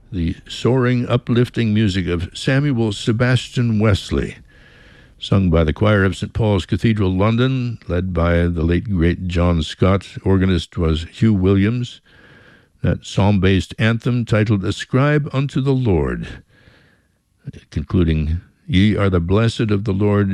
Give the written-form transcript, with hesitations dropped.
the soaring, uplifting music of Samuel Sebastian Wesley, sung by the choir of St. Paul's Cathedral, London, led by the late, great John Scott. Organist was Hugh Williams. That psalm-based anthem titled Ascribe unto the Lord, concluding, Ye are the blessed of the Lord,